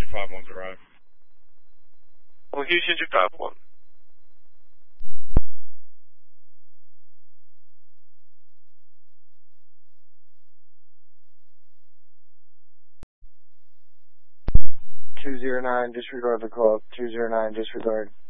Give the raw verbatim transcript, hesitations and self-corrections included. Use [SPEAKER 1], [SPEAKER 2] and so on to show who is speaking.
[SPEAKER 1] your five one's arrived.
[SPEAKER 2] Well, Houston, your five one.
[SPEAKER 3] two zero nine, disregard the call. two zero nine, disregard.